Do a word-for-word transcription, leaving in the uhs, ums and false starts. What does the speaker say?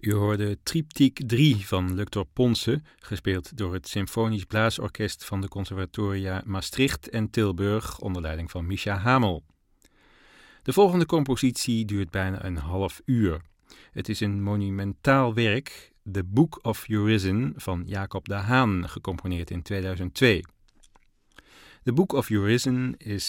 U hoorde Triptyque drie van Luctor Ponce, gespeeld door het Symfonisch Blaasorkest van de Conservatoria Maastricht en Tilburg onder leiding van Mischa Hamel. De volgende compositie duurt bijna een half uur. Het is een monumentaal werk, The Book of Urizen van Jacob de Haan, gecomponeerd in tweeduizend twee. The Book of Urizen is